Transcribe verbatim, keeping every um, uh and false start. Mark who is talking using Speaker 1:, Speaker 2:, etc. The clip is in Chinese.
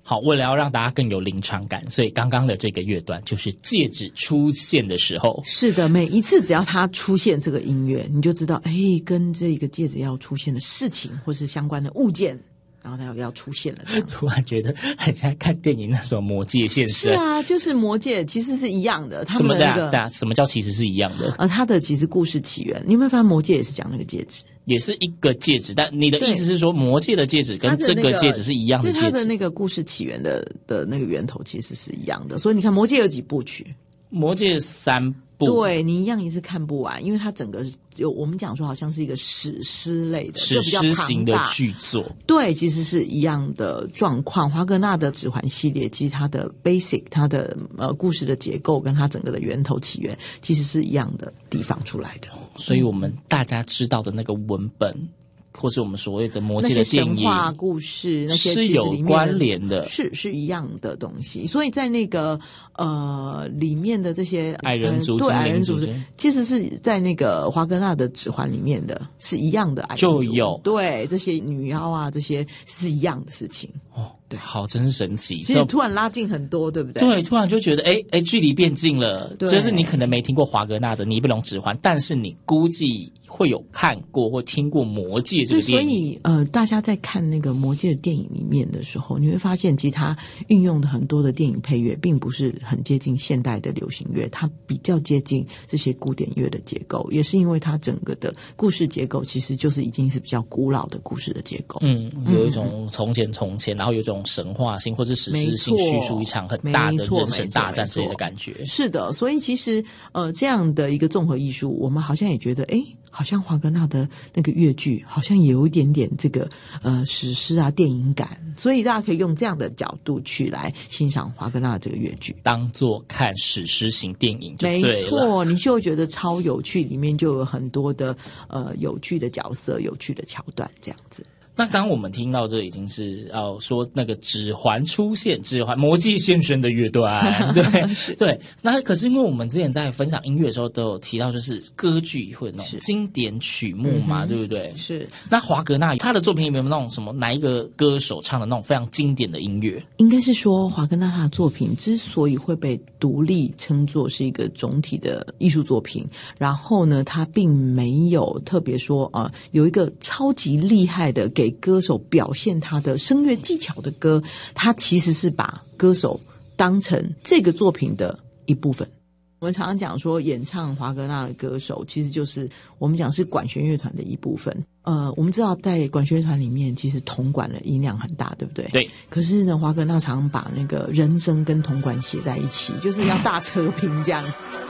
Speaker 1: 好，为了要让大家更有临场感，所以刚刚的这个乐段就是戒指出现的时候。
Speaker 2: 是的，每一次只要它出现这个音乐，你就知道，哎，跟这个戒指要出现的事情或是相关的物件，然后它要出现了。
Speaker 1: 突然觉得很像看电影那种魔戒现身。
Speaker 2: 是啊，就是魔戒其实是一样的。他
Speaker 1: 什么
Speaker 2: 们的那个
Speaker 1: 的？什么叫其实是一样的？
Speaker 2: 呃，它的其实故事起源，你有没有发现魔戒也是讲那个戒指？
Speaker 1: 也是一个戒指，但你的意思是说魔戒的戒指跟这个戒指是一样的戒指？
Speaker 2: 对，它的那个故事起源的的那个源头其实是一样的。所以你看魔戒有几部曲？
Speaker 1: 魔戒三部，
Speaker 2: 对，你一样一次看不完，因为它整个有我们讲说好像是一个史诗类的
Speaker 1: 史诗型的剧作。
Speaker 2: 对，其实是一样的状况。华格纳的指环系列，其实它的 basic 它的呃故事的结构跟它整个的源头起源其实是一样的地方出来的。
Speaker 1: 所以我们大家知道的那个文本，或是我们所谓的魔戒的电影，
Speaker 2: 那些神话故事那些
Speaker 1: 是有关联的，
Speaker 2: 是是一样的东西。所以在那个呃里面的这些
Speaker 1: 矮人族、
Speaker 2: 对矮人族，
Speaker 1: 族
Speaker 2: 其实是在那个华格纳的指环里面的是一样的矮人族，
Speaker 1: 就有
Speaker 2: 对这些女妖啊，这些是一样的事情。
Speaker 1: 哦，对，好，真是神奇。
Speaker 2: 其实突然拉近很多，对不对？
Speaker 1: 对，突然就觉得，哎哎，距离变近了。就是你可能没听过华格纳的《尼布龙指环》，但是你估计会有看过或听过《魔戒》这个电影。
Speaker 2: 所以，呃，大家在看那个《魔戒》的电影里面的时候，你会发现，其实它运用的很多的电影配乐，并不是很接近现代的流行乐，它比较接近这些古典乐的结构，也是因为它整个的故事结构其实就是已经是比较古老的故事的结构。
Speaker 1: 嗯，有一种从前从前，然后有一种神话性或者史诗性叙述一场很大的人生大战之类的感觉。
Speaker 2: 是的，所以其实呃这样的一个综合艺术，我们好像也觉得，哎，好像华格纳的那个乐剧好像有一点点这个呃史诗啊电影感，所以大家可以用这样的角度去来欣赏华格纳的这个乐剧，
Speaker 1: 当作看史诗型电影就对了。
Speaker 2: 没错，你就会觉得超有趣，里面就有很多的呃有趣的角色、有趣的桥段这样子。
Speaker 1: 那刚刚我们听到这已经是哦说那个指环出现，指环魔戒现身的乐段，对对。那可是因为我们之前在分享音乐的时候都有提到，就是歌剧会有那种经典曲目嘛，对不对？
Speaker 2: 是。
Speaker 1: 那华格纳他的作品有没有那种什么哪一个歌手唱的那种非常经典的音乐？
Speaker 2: 应该是说华格纳他的作品之所以会被独立称作是一个总体的艺术作品，然后呢，他并没有特别说呃有一个超级厉害的给给歌手表现他的声乐技巧的歌，他其实是把歌手当成这个作品的一部分。我们常常讲说演唱华格纳的歌手其实就是我们讲是管弦乐团的一部分。呃，我们知道在管弦乐团里面其实铜管的音量很大，对不对？
Speaker 1: 对。
Speaker 2: 可是呢，华格纳常把那个人声跟铜管写在一起，就是要大车拼这样。